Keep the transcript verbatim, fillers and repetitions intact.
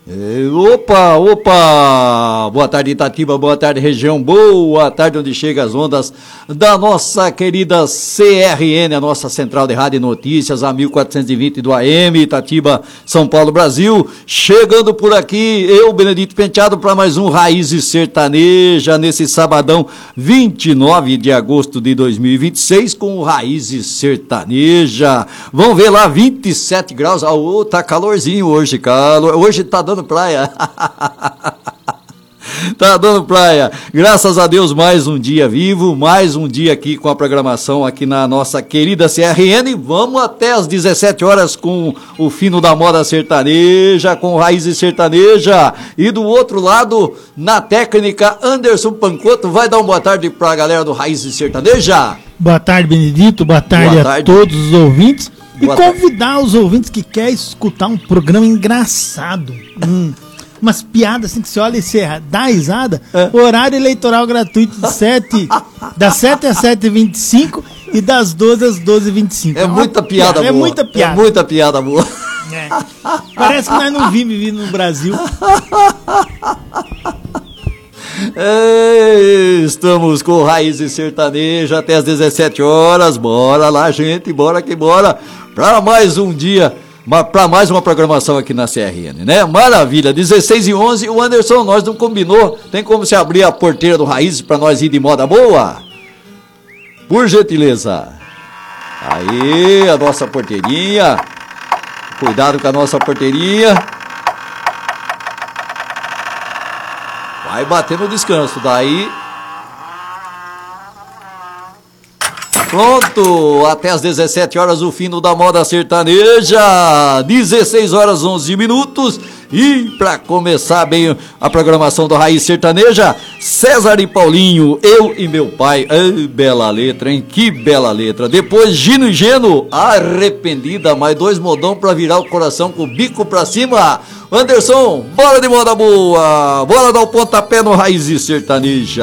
Opa, opa! Boa tarde, Itatiba, boa tarde, região, boa tarde, onde chega as ondas da nossa querida C R N, a nossa central de rádio e notícias, a mil quatrocentos e vinte do A M, Itatiba, São Paulo, Brasil. Chegando por aqui, eu, Benedito Penteado, para mais um Raízes Sertaneja, nesse sabadão, vinte e nove de agosto de dois mil e vinte e seis, com Raízes Sertaneja. Vamos ver lá, vinte e sete graus, ah, oh, tá calorzinho hoje, calor, hoje tá dando praia. Tá dando praia. Graças a Deus, mais um dia vivo, mais um dia aqui com a programação aqui na nossa querida C R N. Vamos até às dezessete horas com o fino da moda sertaneja, com Raízes Sertaneja. E do outro lado, na técnica, Anderson Pancoto vai dar uma boa tarde pra galera do Raízes Sertaneja. Boa tarde, Benedito. Boa tarde, boa tarde. A todos os ouvintes. E boa convidar tarde. Os ouvintes que querem escutar um programa engraçado. Hum. Umas piadas assim que você olha e você dá risada. É. Horário eleitoral gratuito de sete, das sete às sete e vinte e cinco e das doze às doze e vinte e cinco. É, é muita piada, piada boa. É muita piada. É muita piada boa. É. Parece que nós não vimos viver no Brasil. Ei, estamos com Raízes Sertaneja até às dezessete horas. Bora lá, gente, bora que bora. Para mais um dia, para mais uma programação aqui na C R N, né? Maravilha, dezesseis e onze, o Anderson, nós não combinou. Tem como se abrir a porteira do Raízes para nós ir de moda boa? Por gentileza. Aí, a nossa porteirinha. Cuidado com a nossa porteirinha. Vai bater no descanso, daí... Pronto, até às dezessete horas o fino da moda sertaneja, dezesseis horas onze minutos, e para começar bem a programação do Raiz Sertaneja, César e Paulinho, Eu e Meu Pai. Ai, bela letra, hein? Que bela letra. Depois Gino e Geno, Arrependida, mais dois modão para virar o coração com o bico para cima. Anderson, bora de moda boa, bora dar o pontapé no Raiz Sertaneja.